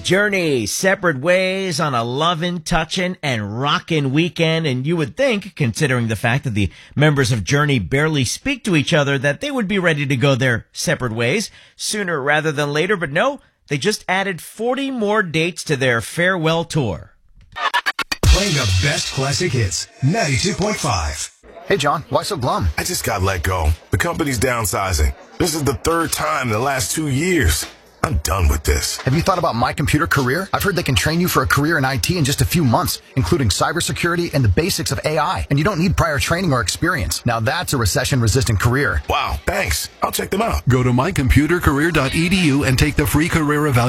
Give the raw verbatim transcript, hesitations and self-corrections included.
Journey, separate ways on a lovin', touchin', and rockin' weekend. And you would think, considering the fact that the members of Journey barely speak to each other, that they would be ready to go their separate ways sooner rather than later. But no, they just added forty more dates to their farewell tour. Playing the best classic hits, ninety-two point five. Hey, John, why so glum? I just got let go. The company's downsizing. This is the third time in the last two years. I'm done with this. Have you thought about My Computer Career? I've heard they can train you for a career in I T in just a few months, including cybersecurity and the basics of A I. And you don't need prior training or experience. Now that's a recession-resistant career. Wow, thanks. I'll check them out. Go to my computer career dot e d u and take the free career evaluation.